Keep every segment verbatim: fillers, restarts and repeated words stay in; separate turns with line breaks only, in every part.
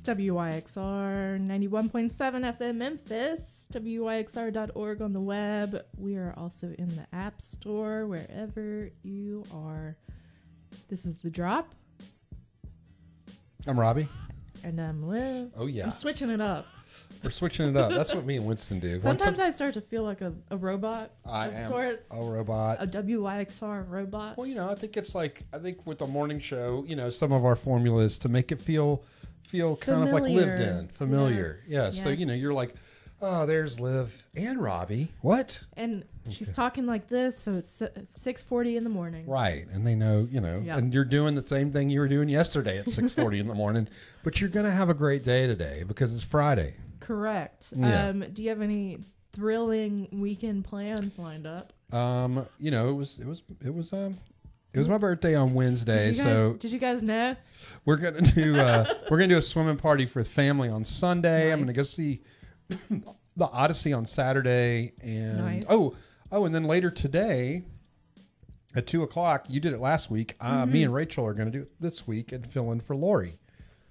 W Y X R ninety-one point seven F M Memphis, W Y X R dot org on the web. We are also in the App Store, wherever you are. This is The Drop.
I'm Robbie.
And I'm Liv.
Oh, yeah.
I'm switching it up.
We're switching it up. That's what me and Winston do.
Sometimes I start to feel like a, a robot
I
of
am
sorts.
a robot.
A W Y X R robot.
Well, you know, I think it's like, I think with the morning show, you know, some of our formulas to make it feel feel kind
Familiar.
of like lived in, familiar.
Yes.
Yeah.
Yes.
So, you know, you're like, oh, there's Liv and Robbie. What?
And she's talking like this, so it's six forty in the morning.
Right. And they know, you know,
Yep.
and you're doing the same thing you were doing yesterday at six forty in the morning, but you're going to have a great day today because it's Friday.
Correct.
Yeah.
Um, do you have any thrilling weekend plans lined up?
Um, you know, it was, it was, it was, um, it was my birthday on Wednesday,
Did you guys,
so
did you guys know?
we're gonna do uh, we're gonna do a swimming party for the family on Sunday. I'm
Nice.
gonna go see the Odyssey on Saturday, and
Nice.
oh oh, and then later today at two o'clock. You did it last week. Uh, Me and Rachel are gonna do it this week and fill in for Lori.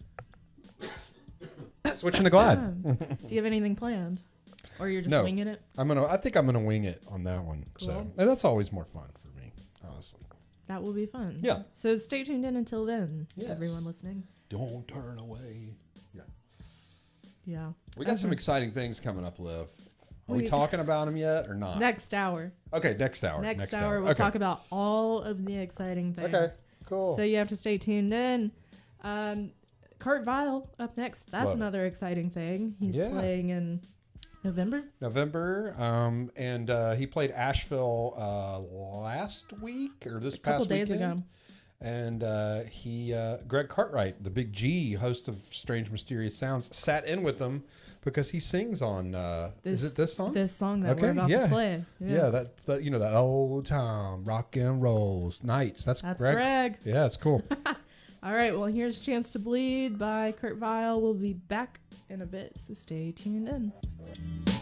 Switching to Glad.
Um, do you have anything planned, or you're just
No.
winging it?
I'm gonna. I think I'm gonna wing it on that one. So
Cool.
and that's always more fun for me, honestly.
That will be fun.
Yeah.
So stay tuned in until then,
Yes.
everyone listening.
Don't turn away. Yeah.
Yeah.
We got some
Okay.
exciting things coming up, Liv. Are we,
We-
talking about them yet or not?
Next hour.
Okay, next hour.
Next, hour, we'll
Okay.
talk about all of the exciting things.
Okay, cool.
So you have to stay tuned in. Um, Kurt Vile up next. That's
Love it.
another exciting thing. He's
Yeah.
playing in November.
November, um, and uh, he played Asheville uh, last week or this
A couple
past
days
weekend.
ago.
And uh, he, uh, Greg Cartwright, the Big G, host of Strange Mysterious Sounds, sat in with them because he sings on. Uh, is it this song?
This song that
Okay,
we're about
yeah.
to play.
Yeah,
Yes.
that, that you know that old time rock and rolls nights. That's,
That's
Greg.
Greg.
Yeah, it's cool.
All right, well, here's Chance to Bleed by Kurt Vile. We'll be back in a bit, so stay tuned in.